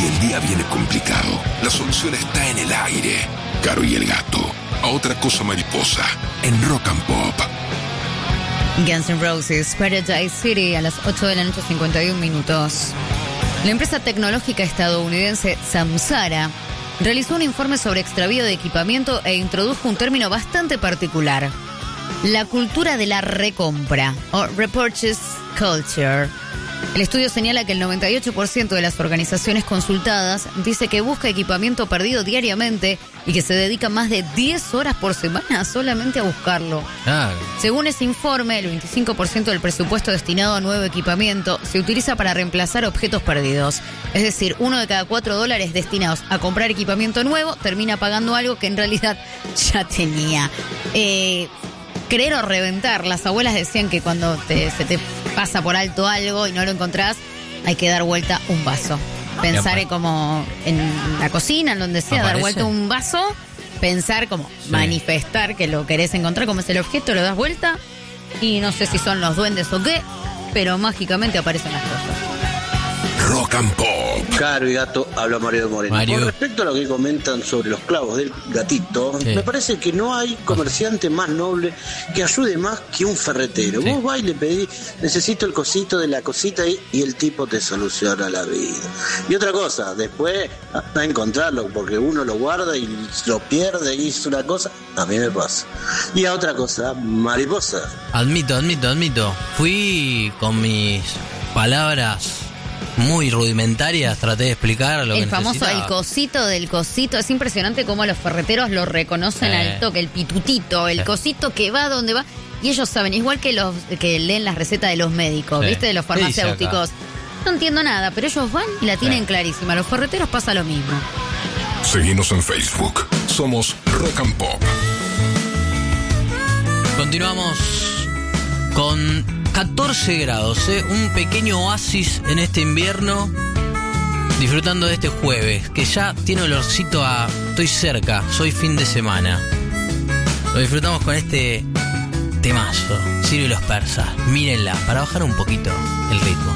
Si el día viene complicado, la solución está en el aire. Caro y el gato. A otra cosa mariposa. En Rock and Pop. Guns N' Roses, Paradise City, a las 8 de la noche, 51 minutos. La empresa tecnológica estadounidense Samsara realizó un informe sobre extravío de equipamiento e introdujo un término bastante particular: la cultura de la recompra, o repurchase culture. El estudio señala que el 98% de las organizaciones consultadas dice que busca equipamiento perdido diariamente y que se dedica más de 10 horas por semana solamente a buscarlo. Según ese informe, el 25% del presupuesto destinado a nuevo equipamiento se utiliza para reemplazar objetos perdidos. Es decir, $1 de cada $4 destinados a comprar equipamiento nuevo termina pagando algo que en realidad ya tenía. Creer o reventar. Las abuelas decían que cuando se te pasa por alto algo y no lo encontrás, hay que dar vuelta un vaso. Pensar como en la cocina, en donde sea, dar vuelta un vaso, pensar como manifestar que lo querés encontrar, como es el objeto, lo das vuelta y no sé si son los duendes o qué, pero mágicamente aparecen las cosas. Rock and Pop. Caro y gato, habla Mario de Moreno. Con respecto a lo que comentan sobre los clavos del gatito, me parece que no hay comerciante más noble que ayude más que un ferretero. Vos vas y le pedís, necesito el cosito de la cosita y el tipo te soluciona la vida. Y otra cosa, después a encontrarlo, porque uno lo guarda y lo pierde y es una cosa, a mí me pasa. Y a otra cosa, mariposa. Admito. Fui con mis palabras muy rudimentarias, traté de explicar lo que necesitaba. El famoso, el cosito del cosito. Es impresionante cómo los ferreteros lo reconocen al toque, el pitutito, el cosito que va donde va. Y ellos saben, igual que los que leen las recetas de los médicos, ¿viste? De los farmacéuticos. No entiendo nada, pero ellos van y la tienen clarísima. Los ferreteros pasa lo mismo. Seguinos en Facebook. Somos Rock and Pop. Continuamos con 14 grados, un pequeño oasis en este invierno, disfrutando de este jueves, que ya tiene olorcito a estoy cerca, soy fin de semana. Lo disfrutamos con este temazo, Cirio y los Persas. Mírenla, para bajar un poquito el ritmo.